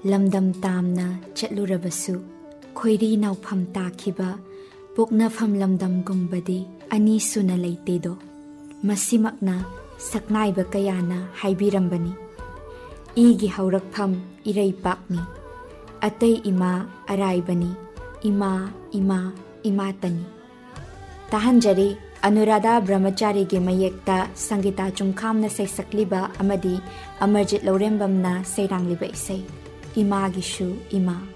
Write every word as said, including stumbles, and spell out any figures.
lamdam tamna chatlurabassu khoiri naupham takhiba poknafam lamdam gumbadi ani suna leitedo masimakna saknaiba kayana haibirambani igi haurakpham ireipakni atei ima araibani ima ima imatani tahanjari Anuradha Brahmachari ge mayekta Sangita Chungkhamna saisakliba amadi Amarjit Laurembamna sairangliba isai Ima gishu Ima